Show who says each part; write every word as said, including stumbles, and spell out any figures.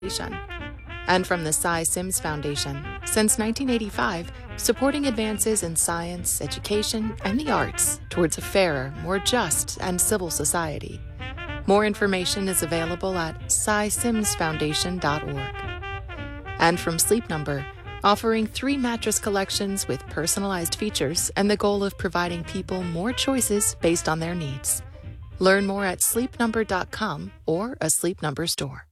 Speaker 1: And from the Cy Sims Foundation, since nineteen eighty-five, supporting advances in science, education, and the arts towards a fairer, more just, and civil society. More information is available at cy sims foundation dot org. And from Sleep Number, offering three mattress collections with personalized features and the goal of providing people more choices based on their needs. Learn more at sleep number dot com or a Sleep Number store.